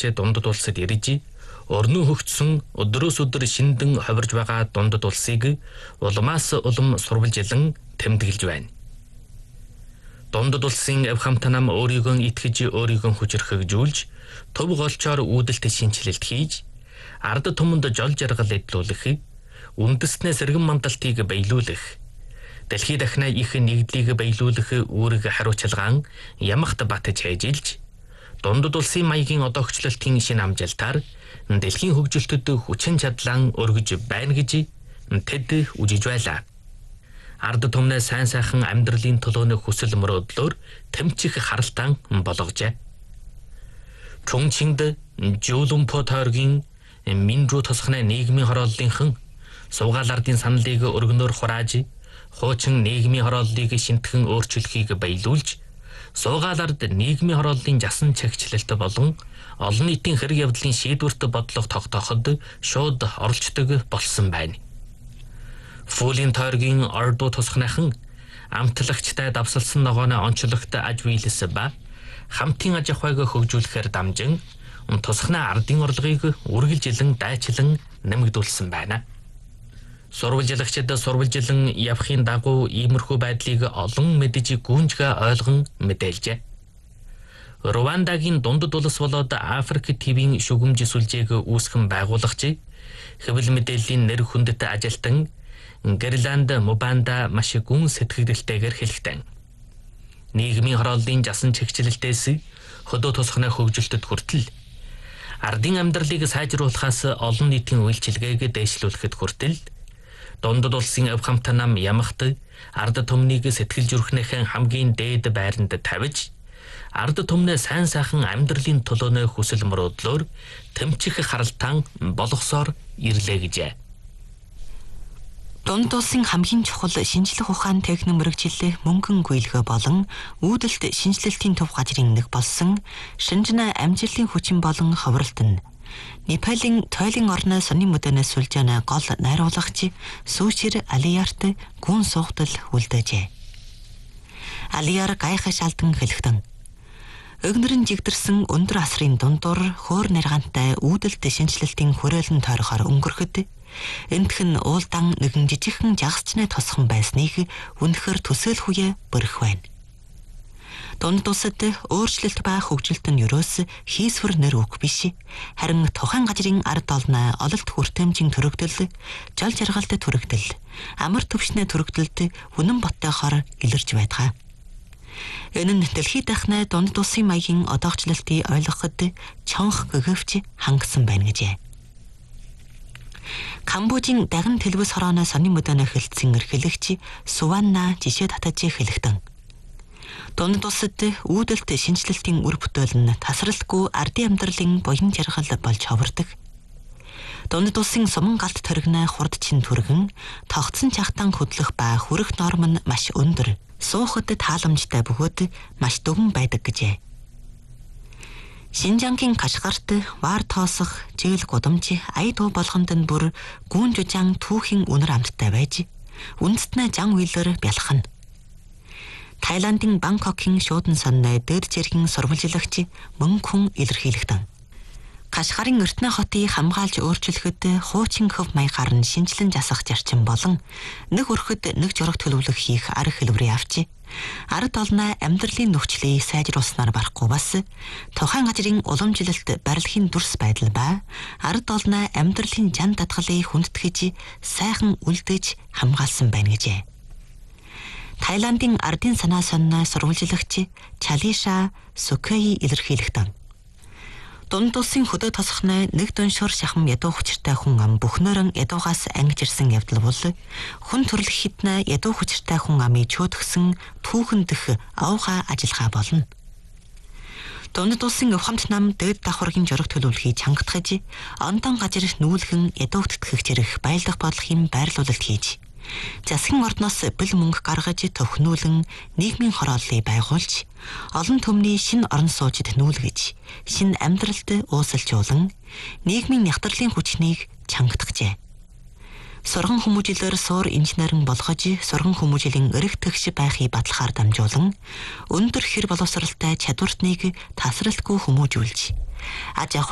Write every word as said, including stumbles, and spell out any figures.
урлагчид дундад улсад ирж орны хөгжсөн өдрөөс өдөр шиндэн ховирж байгаа дундад улсыг улмаас улам сурвалжилан тэмдэглэж байна. Дундад улсын авхамт нам өөрийгөө итгэж өөрийгөө хүчрхэгжүүлж төв голчоор үүдэлт шинжилэлт хийж ард түмэнд жол жаргал эдлүүлэх, үндэснээ сэргэн мандалтыг баялуулах, дэлхийд дахна их нэгдлийг баялуулах үүрэг хариуцлагаан ямагт батж хэжилж дундад улсын маягийн одоогчлолтын шин амжилтаар дэлхийн хөгжилтөд хүчин чадлан өргөж байна гэж тэд үжиж байлаа. Ард түмнээ сайн сайхан амьдралын төлөөний хүсэл мөрөөдлөөр тэмчих харалтан болгожээ. Чонгчинд Жуулмпо тойргийн Минжу тосхны нийгмийн хорооллынхан суугаал ардын саналыг өргөнөөр хурааж хуучин нийгмийн хорооллыг шинтгэн өөрчлөхийг баялуулж суугаал ард нийгмийн хорооллын жасан чагчлалт болон олон нийтийн хэрэг явдлын шийдвэрт бодлого тогтооход шууд оролцдог болсон байна. Фуулийн тойргийн ордуу тусахныхан амтлагчтай давсалсан ногооны онцлогт аж биелэс ба хамтын аж ахуйг хөгжүүлэхээр дамжин тусахны ардын орлогыг үргэлжилэн дайчлан нэмэгдүүлсэн байна. Сурвалжилагчид сурвалжилан явахын дагуу иймэрхүү байдлыг олон мэдж гүнжгэ ойлгон мэдээлжээ. Рвандагийн дундад улс болоод Африк ТВ-ийн шүгэмж сүлжээг үүсгэн байгуулагч хэвлэл мэдээллийн нэр хүндэт ажилтан Гэрланд Мубанда маш гүн сэтгэгдэлтэйгээр хэлэхдээ нийгмийн хорооллын жасан чигчлэлтээс хөдөө тусахны хөгжилтөд хүртэл ардын амьдралыг сайжруулахаас олон нийтийн үйлчилгээг дэвшлүүлэхэд хүртэл дундад улсын авхамт нам ямагт ард түмнийг сэтгэл зүрхнийхэн хамгийн дээд байранд тавьж ард түмнээ сайн сайхан амьдралын төлөөний хүсэл мөрөөдлөөр тэмчих харалтан болгосоор ирлээ гэжээ. Дундад улсын хамгийн чухал шинжлэх ухаан техник мэрэгжил мөнгөн гүйлгэ болон үүдэлт шинжилэлтийн төв газрын нэг болсон Шинжна амжилтын хүчин болон ховролт нь Непалийн тойлын орны сонин мөдөнөөс сүлжээнэ гол найруулагч Сүүчир Алиярт гүн суугдал үлдээжээ. Алияр гайхаш алдан хэлэхдээ өгнөрн жигдэрсэн өндөр асрын дундуур хөөр наргантай үүдэлт шинжилэлтийн хүрээлэн тойрохоор өнгөрөхөд энтхэн уулдан нэгэн жижигхэн жагсчны тосхон байсныг үнэхээр төсөөлөхүе бөрөх байна. Дундад улсад өөрчлөлт ба хөгжилт нь ерөөс хийсвэр нэр үг биш. Харин тухайн газрын ард олны ололт хүртээмжийн төрөгдөл, жол жаргалт төрөгдөл, амар төвшний төрөгдөлд үнэн боттойхоор илэрж байдаг. Энэ нь дэлхийд дахны дундад улсын маягийн одоогчлолтыг ойлгоход чонх гэгвч хангасан байна гэжээ. Камбожийн даган телевиз хорооны сонин мөдөнө хэлтсэн эрхлэгч Суванна жишээ татаж хэлэхдээ дундад улсад үүдэлт шинжилэлтийн үр бүтээл нь тасралтгүй ардын амьдралын буян жаргал болж ховордог. Дундад улсын суман галт төргнө хурдчин түргэн тогтсон чахтан хөдлөх ба хүрэх норм нь маш өндөр. Суухад тааламжтай бөгөөд маш дөвөн байдаг гэжээ. Шинжангийн Кашгарт вар тоосох, жийл гудамж, ая дуу болгонд нь бүр гүн жужаан түүхийн үнэр амттай байж, үндэстнээ жан үйлээр бялхана. Тайландын Бангкокын шуудан сонны дээд зэргийн сурвалжилагч мөн хүн илэрхийлэгдэн. Кашгарын эртний хотыг хамгаалж өөрчлөхөд хуучин хөв маягаар нь шинжилэн засах зарчим болон нэг өрхөд нэг жураг төлөвлөх хийх арга хэлбэрийг авчи. Ард олны амьдралын нөхцөлийг сайжруулснаар барахгүй бас тухайн газрын уламжлалт барилгын дүрс байдал ба ард олны амьдралын жан дадгалыг хүндэтгэж сайхан үлдээж хамгаалсан байна гэжээ. Тайландын ардын санаа сонины сурвалжилагч Чалиша Сукэй илэрхийлэгдэн. Дундад улсын хөдөө тосхны нэг дүншөр шахам ядуу хүчиртэй хүн ам бүхнөрөн ядуугаас ангиж ирсэн явдал бол хүн төрлөх хіднэ ядуу хүчиртэй хүн амыг чөөдгсөн түүхэн дэх авга ажиллагаа болно. Дундад улсын авхамт нам дээд давхаргийн жураг төлөвлөхийг чангатгаж ондон газар нүүлгэн ядуу тэтгэх зэрэг байлдах бодлогын байрлуулалт хийж засгийн ордноос бэл мөнгө гаргаж төвхнүүлэн нийгмийн хорооллыг байгуулж олон төмний шинэ орон суужид нүүлгэж шинэ амьдралд уусалжуулан нийгмийн нягтралын хүчнийг чангатгажээ. Сурган хүмүүжлээр суур инженерэн болгож сурган хүмүүжлийн эрэг тэгш байхыг баталгаар дамжуулан өндөр хэр боловсралтай чадвартныг тасралтгүй хүмүүжүүлж аж